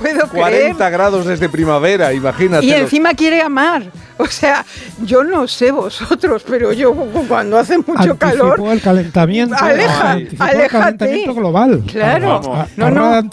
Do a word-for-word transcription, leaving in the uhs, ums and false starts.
puedo cuarenta creer. grados desde primavera, imagínate. Y encima quiere amar. O sea, yo no sé vosotros, pero yo cuando hace mucho Anticipó calor... el calentamiento. Aleja, anticipó el aléjate. calentamiento global. Claro. Vamos. No, no.